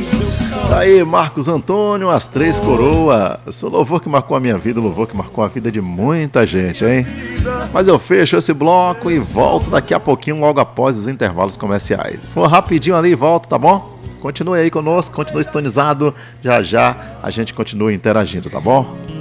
Tá aí, Marcos Antônio, As Três Coroas. Esse louvor que marcou a minha vida, o louvor que marcou a vida de muita gente, hein? Mas eu fecho esse bloco e volto daqui a pouquinho, logo após os intervalos comerciais. Vou rapidinho ali e volto, tá bom? Continue aí conosco, continue sintonizado. Já já a gente continua interagindo, tá bom?